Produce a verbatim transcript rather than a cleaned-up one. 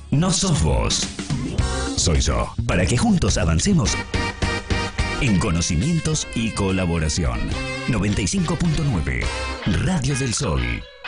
No sos vos. Soy yo. Para que juntos avancemos en conocimientos y colaboración. noventa y cinco punto nueve. Radio del Sol.